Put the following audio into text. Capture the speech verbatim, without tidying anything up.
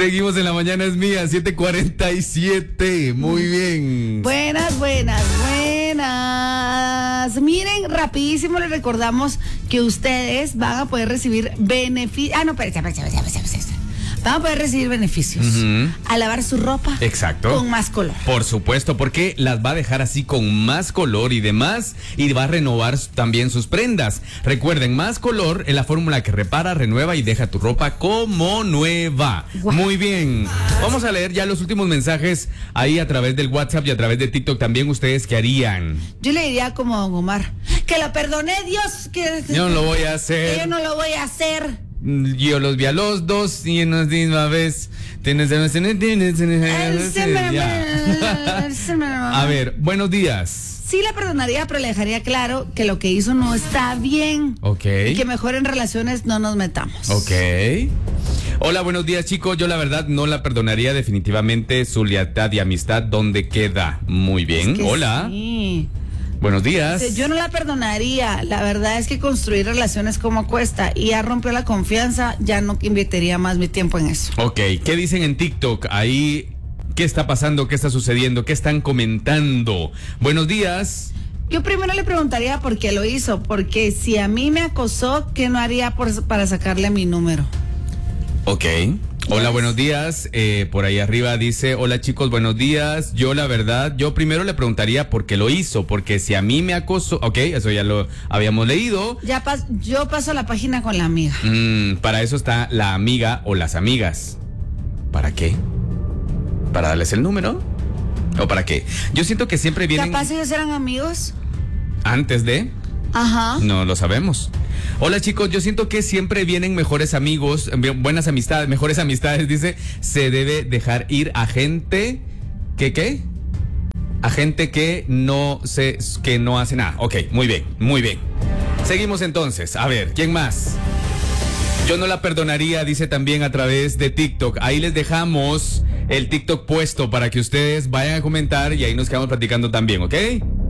Seguimos en La Mañana es Mía, siete cuarenta y siete. Muy bien. Buenas, buenas, buenas. Miren, rapidísimo les recordamos que ustedes van a poder recibir beneficios. Ah, no, espérate, espérate, espérate, espérate, espérate. Van a poder recibir beneficios uh-huh. a lavar su ropa. Exacto. Con más color. Por supuesto, porque las va a dejar así con más color y demás, y va a renovar también sus prendas. Recuerden, más color es la fórmula que repara, renueva y deja tu ropa como nueva. Wow. Muy bien. Vamos a leer ya los últimos mensajes ahí a través del WhatsApp y a través de TikTok también. ¿Ustedes qué harían? Yo le diría como a Don Omar, que lo perdone Dios. Que yo no lo voy a hacer. Que yo no lo voy a hacer. Yo los vi a los dos y en la misma vez. Tienes, tienes, tienes, tienes, tienes, a ver, buenos días. Sí la perdonaría, pero le dejaría claro que lo que hizo no está bien. Ok. Y que mejor en relaciones no nos metamos. Ok. Hola, buenos días, chicos. Yo la verdad no la perdonaría definitivamente. Su lealtad y amistad, ¿dónde queda? Muy bien. Es que hola. Sí. Buenos días. Yo no la perdonaría. La verdad es que construir relaciones como cuesta y ya rompió la confianza, ya no invertiría más mi tiempo en eso. Ok, ¿qué dicen en TikTok? Ahí, ¿qué está pasando? ¿Qué está sucediendo? ¿Qué están comentando? Buenos días. Yo primero le preguntaría por qué lo hizo, porque si a mí me acosó, ¿qué no haría por, para sacarle mi número? Ok. Hola, buenos días. Eh, por ahí arriba dice, hola chicos, buenos días. Yo la verdad, yo primero le preguntaría por qué lo hizo, porque si a mí me acosó, ok, eso ya lo habíamos leído. Ya pas, yo paso la página con la amiga. Mm, para eso está la amiga o las amigas. ¿Para qué? ¿Para darles el número? ¿O para qué? Yo siento que siempre vienen... ¿Capaz ellos eran amigos? Antes de... Ajá. No lo sabemos. Hola chicos, yo siento que siempre vienen mejores amigos, buenas amistades, mejores amistades, dice, se debe dejar ir a gente que qué? A gente que no se que no hace nada. Ok, muy bien, muy bien. Seguimos entonces. A ver, ¿quién más? Yo no la perdonaría, dice también a través de TikTok. Ahí les dejamos el TikTok puesto para que ustedes vayan a comentar y ahí nos quedamos platicando también, ¿ok?